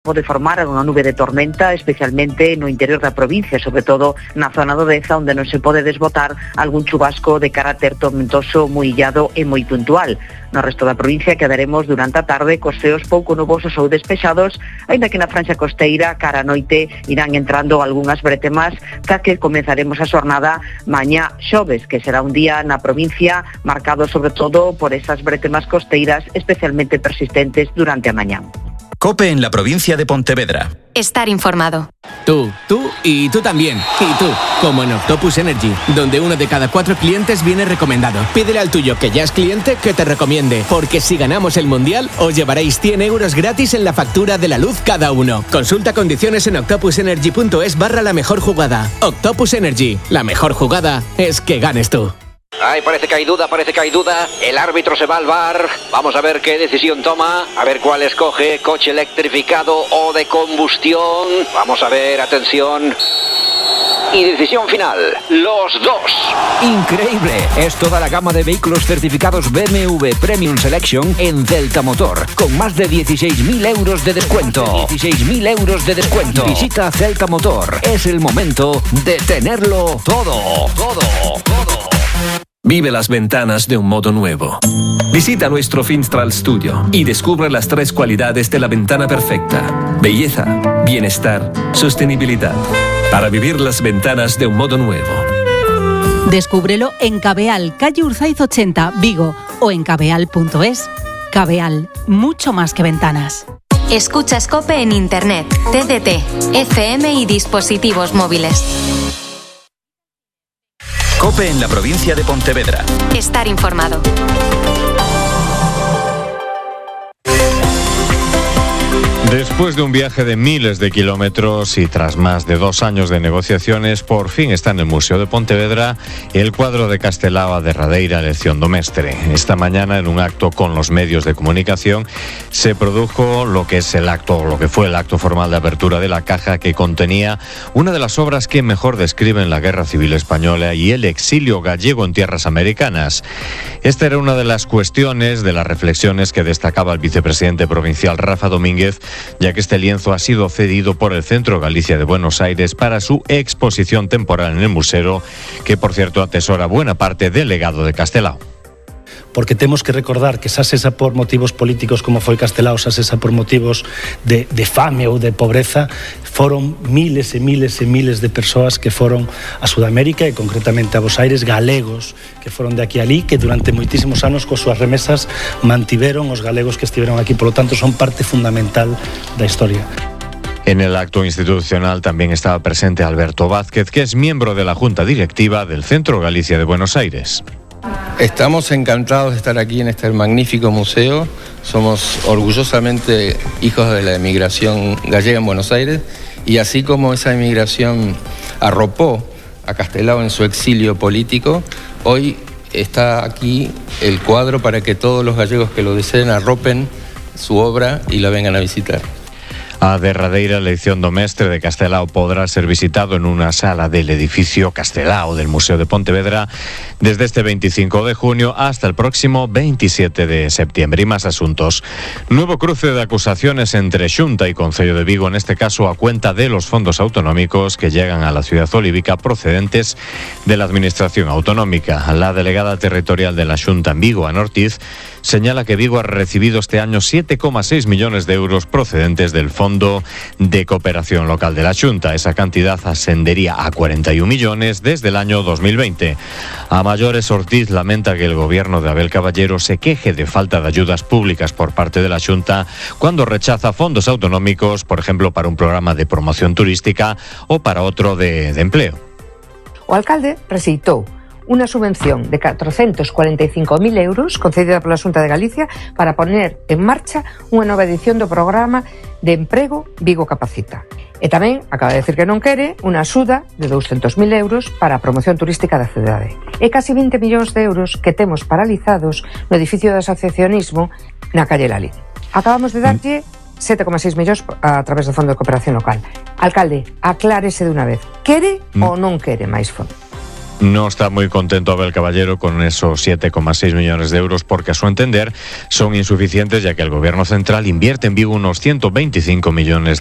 Pode formar unha nube de tormenta, especialmente no interior da provincia, sobre todo na zona do Deza, onde non se pode desbotar algún chubasco de carácter tormentoso moi illado e moi puntual. No resto da provincia quedaremos durante a tarde cos ceos pouco nubosos ou despexados, aínda que na franxa costeira, cara a noite, irán entrando algunhas bretemas, ca que comezaremos a xornada mañá xoves, que será un día na provincia marcado sobre todo por esas bretemas costeiras especialmente persistentes durante a mañá. COPE en la provincia de Pontevedra. Estar informado. Tú y tú también. Y tú, como en Octopus Energy, donde 1 de cada 4 clientes viene recomendado. Pídele al tuyo que ya es cliente que te recomiende, porque si ganamos el Mundial, os llevaréis 100 euros gratis en la factura de la luz cada uno. Consulta condiciones en octopusenergy.es/la mejor jugada. Octopus Energy, la mejor jugada es que ganes tú. Ay, parece que hay duda. El árbitro se va al VAR. Vamos a ver qué decisión toma. A ver cuál escoge. Coche electrificado o de combustión. Vamos a ver, atención. Y decisión final. Los dos. Increíble. Es toda la gama de vehículos certificados BMW Premium Selection en Celta Motor. Con más de 16.000 euros de descuento. 16.000 euros de descuento. Visita Celta Motor. Es el momento de tenerlo todo. Vive las ventanas de un modo nuevo. Visita nuestro Finstral Studio y descubre las 3 cualidades de la ventana perfecta: belleza, bienestar, sostenibilidad. Para vivir las ventanas de un modo nuevo. Descúbrelo en Cabeal, calle Urzaiz 80, Vigo, o en cabeal.es. Cabeal, mucho más que ventanas. Escuchas COPE en Internet, TDT, FM y dispositivos móviles. COPE en la provincia de Pontevedra. Estar informado. Después de un viaje de miles de kilómetros y tras más de 2 años de negociaciones, por fin está en el Museo de Pontevedra el cuadro de Castelao a derradeira lección do mestre. Esta mañana, en un acto con los medios de comunicación, se produjo lo que fue el acto formal de apertura de la caja, que contenía una de las obras que mejor describen la Guerra Civil Española y el exilio gallego en tierras americanas. Esta era una de las cuestiones, de las reflexiones que destacaba el vicepresidente provincial Rafa Domínguez, ya que este lienzo ha sido cedido por el Centro Galicia de Buenos Aires para su exposición temporal en el museo, que por cierto atesora buena parte del legado de Castelao. Porque temos que recordar que xa sesa por motivos políticos como foi Castelao, xa sesa por motivos de fame ou de pobreza, foron miles e miles e miles de persoas que foron a Sudamérica e concretamente a Buenos Aires, galegos que foron de aquí a alí, que durante moitísimos anos coas súas remesas mantiveron os galegos que estiveron aquí, polo tanto son parte fundamental da historia. En el acto institucional también estaba presente Alberto Vázquez, que es miembro de la Junta Directiva del Centro Galicia de Buenos Aires. Estamos encantados de estar aquí en este magnífico museo. Somos orgullosamente hijos de la emigración gallega en Buenos Aires, y así como esa emigración arropó a Castelao en su exilio político, hoy está aquí el cuadro para que todos los gallegos que lo deseen arropen su obra y la vengan a visitar. A derradeira lección do mestre de Castelao podrá ser visitado en una sala del edificio Castelao del Museo de Pontevedra desde este 25 de junio hasta el próximo 27 de septiembre. Y más asuntos. Nuevo cruce de acusaciones entre Xunta y Concello de Vigo, en este caso a cuenta de los fondos autonómicos que llegan a la ciudad olívica procedentes de la Administración Autonómica. La delegada territorial de la Xunta en Vigo, Ana Ortiz, señala que Vigo ha recibido este año 7,6 millones de euros procedentes del Fondo de Cooperación Local de la Xunta. Esa cantidad ascendería a 41 millones desde el año 2020. A mayores, Ortiz lamenta que el gobierno de Abel Caballero se queje de falta de ayudas públicas por parte de la Xunta cuando rechaza fondos autonómicos, por ejemplo, para un programa de promoción turística o para otro de empleo. O alcalde rexeitou unha subvención de 445.000 euros concedida pola Xunta de Galicia para poner en marcha unha nova edición do programa de emprego Vigo Capacita. E tamén acaba de decir que non quere unha axuda de 200.000 euros para a promoción turística da cidade. E casi 20 millóns de euros que temos paralizados no edificio de asociacionismo na calle Lalín. Acabamos de darlle 7,6 millóns a través do Fondo de Cooperación Local. Alcalde, aclárese de unha vez. Quere ou non quere máis fondo? No está muy contento Abel Caballero con esos 7,6 millones de euros porque a su entender son insuficientes, ya que el Gobierno central invierte en Vigo unos 125 millones